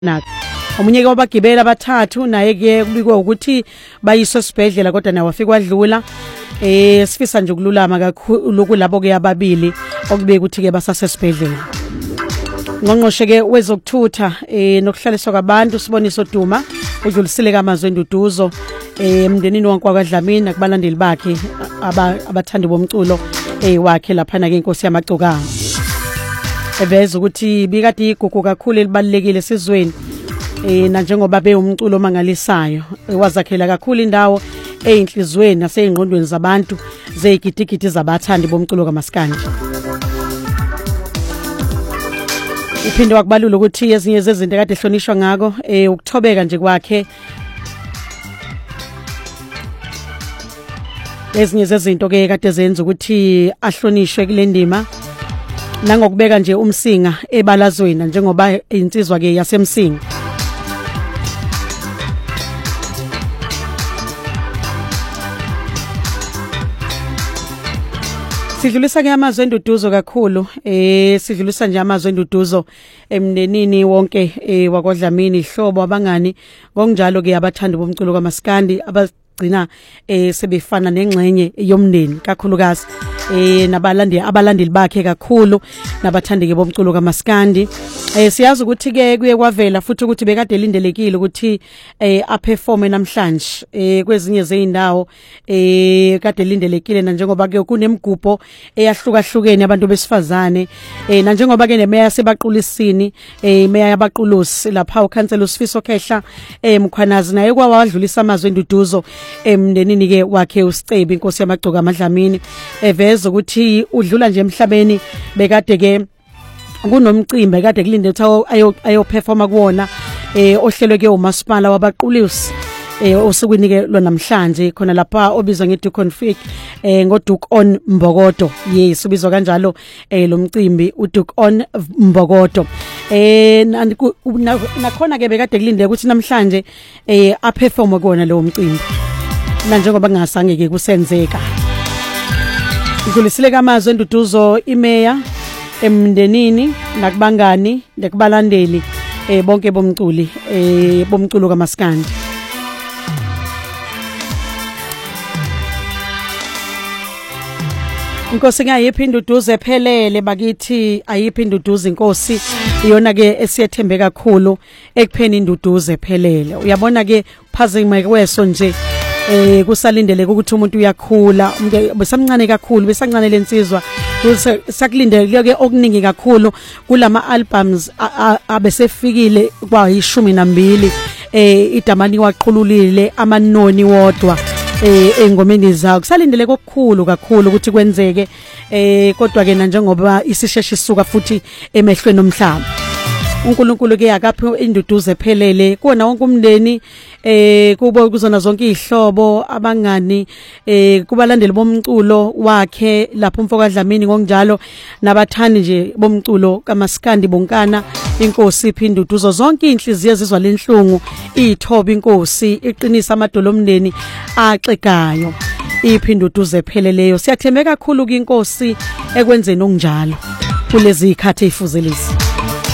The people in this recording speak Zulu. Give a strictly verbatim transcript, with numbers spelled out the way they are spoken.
nakho omunye ke wabagibeli abathathu naye ke kubikwa ukuthi bayiswe esibhedlela kodwa naye wafika wadlula. Eh sifisa nje ukululama kakhulu kulabo ke ababili okube ukuthi ke basasesibhedlela. Ngongqoshe ke wezokuthutha eh nokuhlaliswa kwabantu Siboniso Duma udlulisile kamazwe enduduzo eh emndenini wonke wakwaDlamini nakubalandeli bakhe abathandi bomculo eh wakhe lapha na ke inkosi yamagcokama. Ebeza ukuthi bikade igugu kakhulu elibalekile esizweni eh na njengoba be umculo omangalisayo wazakhela kakhulu indawo einhlizweni nasengqondweni zabantu zegidigidi zabathandi bomculo kaMaskandi. Uphinde wakubalula ukuthi ezinye zezinto kade ehlonishwa ngako eh ukuthobeka nje kwakhe ezinye zezinto ke kade zenza ukuthi ahlonishwe kule ndima nangokubeka nje umsinga ebalazweni njengoba insizwa ke yasemsinga. Sidlulisa ke amazwe enduduzo kakhulu eh sidlulisa nje amazwe enduduzo emndenini wonke eh wakwaDlamini ihlobo abangani ngokunjalo ke abathandi bomculo kaMaskandi abagcina eh sebefana nengxenye yomndeni kakhulukazi eh nabalandeli abalandeli bakhe kakhulu nabathandi ke bomculo kaMaskandi. Eh siyazi ukuthi ke kuye kwavela futhi ukuthi bekade lindelekile ukuthi eh aperforme namhlanje eh kwezinye zeindawo eh kade lindelekile na njengoba ke kunemgubho eyahlukahlukene abantu besifazane eh na njengoba ke nemeya sebaqulisini eh meya yabaqulusi lapha uKhansela uSifiso Khehla eh Mkhwanazi naye kwawadlulisa amazwe enduduzo emndenini ke wakhe uSicebi inkosi yamagcoka amadlamini eveza ukuthi udlula nje emhlabeni bekade ke kunomcimbi kade kulinde ukuthi ayo ayo performa kuwona eh ohlelwe ke umasipala wabaqulisi eh osukwini ke lo namhlanje khona lapha obizwa ngeDuconfig eh ngoDuke on Mbokodo. Yes ubizwa kanjalo eh lo mcimbi uDuke on Mbokodo. Eh nakhona ke bekade kulinde ukuthi namhlanje eh aperform kuwona lo mcimbi na njengoba kungasange ke kusenzeka. Idlulisile kamazwe enduduzo imeya emndenini nakubangani nekubalandeli eh bonke bomculi eh bomculo kaMaskandi. Inkosi ngayiphi induduzo ephelele bakithi ayiphi induduzo inkosi iyona ke esiyethembe kakhulu ekupheni induduzo ephelele. Uyabona ke phazimeke kweso nje eh kusalindele ukuthi umuntu uyakhula besamncane kakhulu besancane lensizwa sakulindele ke okuningi kakhulu kulama albums abesefikile kwayishumi nambili eh idamani waqhululile amanoni wodwa eh engomeni zawo kusalindele kokukhulu kakhulu ukuthi kwenzeke eh kodwa ke njengoba isisheshe isuka futhi emehlweni omhlaba uNkulunkulu ke akaphi induduzo ephelele kuona wonke umndeni eh kubo kuzona zonke izihlobo abangani eh kubalandeli bomculo wakhe lapho umfoko kaDlamini ngokunjalo nabathandi nje bomculo kaMaskandi bonkana inkosi iphinduduzo zonke inhliziyo ezizwa lenhlungu ithoba inkosi iqinisa amadolo omndeni axegayo iphinduduzo epheleleyo. Siyathemba kakhulu kwinkosi ekwenzeni okunjalo kulezi ikhathi ezifuzelisi.